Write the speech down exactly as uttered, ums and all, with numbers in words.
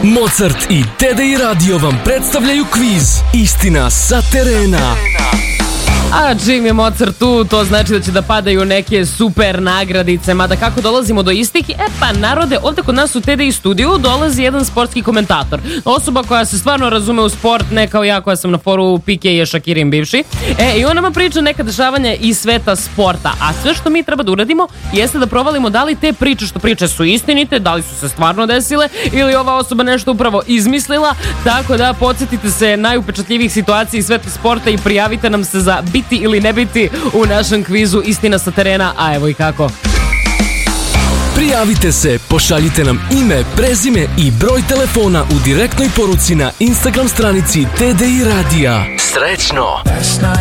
Mozart i T D I Radio vam predstavljaju kviz Istina sa terena. A čim je Mozart tu, to znači da će da padaju neke super nagradice. Mada kako dolazimo do istih? E pa narode, ovde kod nas u T D I studiju dolazi jedan sportski komentator. Osoba koja se stvarno razume u sport, ne kao ja koja sam na foru Pike i Šakirin bivši. E, i on nama priča neka dešavanja iz sveta sporta. A sve što mi treba da uradimo jeste da provalimo da li te priče što priče su istinite, da li su se stvarno desile ili ova osoba nešto upravo izmislila. Tako da podsjetite se najupečatljivijih situacija iz sveta sporta i prijavite nam se za biti ili ne biti u našem kvizu Istina sa terena, a evo i kako. Prijavite se, pošaljite nam ime, prezime i broj telefona u direktnoj poruci na Instagram stranici T D I Radija. Srećno!